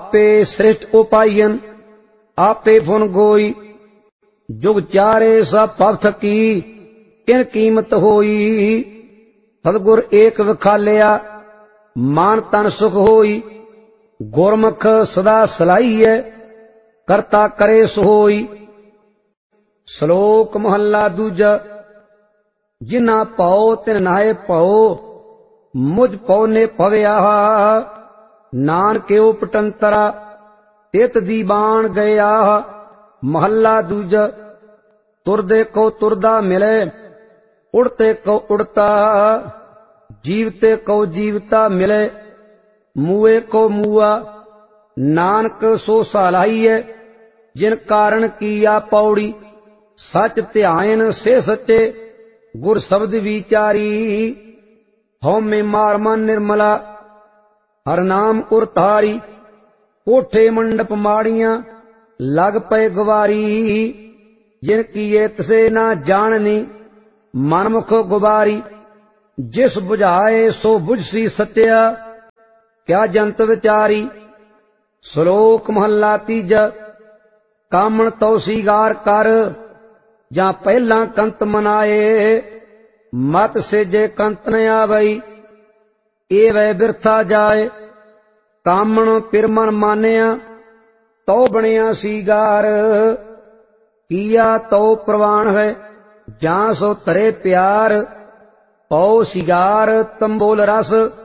आपे सृष्ट उपायन आपे फुन गोई। जुग चारे सब भगत की किन कीमत होई। सतगुर एक विखालिया मान तन सुख होई। गुरमुख सदा सलाहीए करता करे सोई। श्लोक महला दूजा। जिन्ना पाओ तिन नाए पाओ मुझ पौ ने पविया। नानक उपटंतरा तित दीवान गया। महला दूजा। तुरदे को तुरदा मिले उड़ते को उड़ता। जीवते को जीवता मिले मुए को मुआ। नानक सो सलाहीए जिन कारण किया पौड़ी। सच ध्यान से सच्चे गुर शब्द विचारी। हौ में मार मन निर्मला हर नाम उरतारी। कोठे मंडप माड़ियां लग पे गुवारी। जिन किए तसे ना जाननी मनमुख गुबारी। जिस बुझाए सो बुझसी सत्या क्या जंत विचारी। श्लोक महला तीजा। कामन तो सिगार कर जां पहला कंत मनाए। मत से जे कंत न आवई ए वै बिरथा जाए। कामन पिर मन मानिया तो बनिया सिगार। किया तो प्रवान है जां सो तरे प्यार। पौ सिगार तंबोल रस